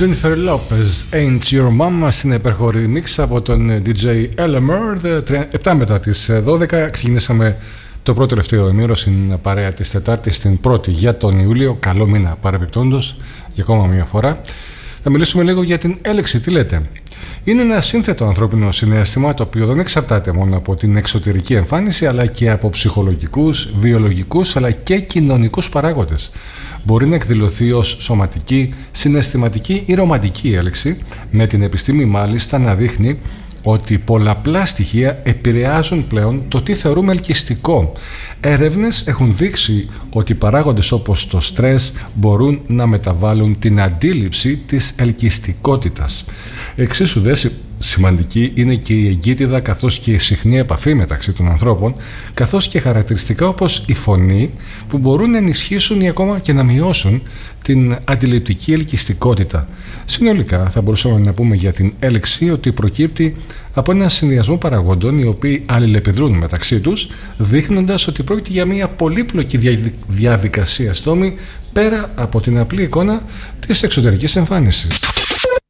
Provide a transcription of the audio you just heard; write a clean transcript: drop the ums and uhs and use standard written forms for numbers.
Jennifer Lopez, Ain't Your Mama, στην υπερχωρή μίξ από τον DJ Elemer. 7 μετά τις 12 ξεκινήσαμε το πρώτο τελευταίο ημίρο στην παρέα της Τετάρτης, την 1η για τον Ιούλιο. Καλό μήνα παρεμπιπτόντως για ακόμα μια φορά. Θα μιλήσουμε λίγο για την έλεξη. Τι λέτε? Είναι ένα σύνθετο ανθρώπινο συναίσθημα το οποίο δεν εξαρτάται μόνο από την εξωτερική εμφάνιση αλλά και από ψυχολογικούς, βιολογικούς αλλά και κοινωνικούς παράγοντες. Μπορεί να εκδηλωθεί ως σωματική, συναισθηματική ή ρομαντική έλξη, με την επιστήμη μάλιστα να δείχνει ότι πολλαπλά στοιχεία επηρεάζουν πλέον το τι θεωρούμε ελκυστικό. Έρευνες έχουν δείξει ότι παράγοντες όπως το στρες μπορούν να μεταβάλουν την αντίληψη της ελκυστικότητας. Εξίσου δε σημαντική είναι και η εγκύτιδα καθώς και η συχνή επαφή μεταξύ των ανθρώπων, καθώς και χαρακτηριστικά όπως η φωνή που μπορούν να ενισχύσουν ή ακόμα και να μειώσουν την αντιληπτική ελκυστικότητα. Συνολικά θα μπορούσαμε να πούμε για την έλεξη ότι προκύπτει από ένα συνδυασμό παραγόντων οι οποίοι αλληλεπιδρούν μεταξύ τους, δείχνοντας ότι πρόκειται για μια πολύπλοκη διαδικασία στόμη πέρα από την απλή εικόνα της εξωτερικής εμφάνισης.